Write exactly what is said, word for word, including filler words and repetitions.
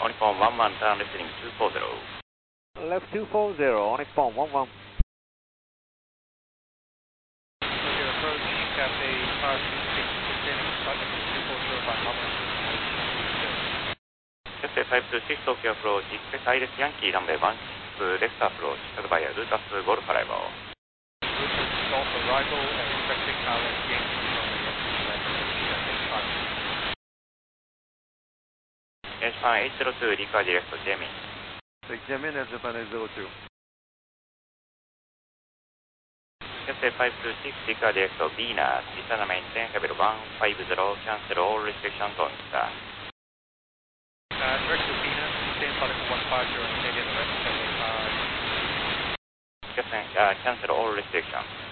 On phone one one, turn listening two four zero. Left two four zero, on phone one one. Your approach, Cathay five two six, descending, flight two four zero by London. Cathay five two six, Tokyo approach, expect Iris Yankee, runway one six, left approach, Surveyor, Lutas Golf arrival. Lutas Golf arrival, and expecting Iris Yankee, runway one six, Cathay five two six. Japan eight zero two, Rika direct Jamin. Take Jamin at Japan eight zero two. Cathay five two six, Rika direct Venus, Isana maintain, level one five zero, cancel all restrictions on star. Uh, direct to Venus, stand by one five zero, Canadian, the rest, Cathay five. Cathay, uh, cancel all restrictions.